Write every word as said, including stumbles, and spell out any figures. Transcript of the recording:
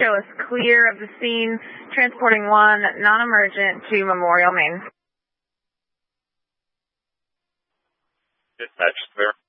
Show us clear of the scene, transporting one non-emergent to Memorial, Maine. Dispatch, clear.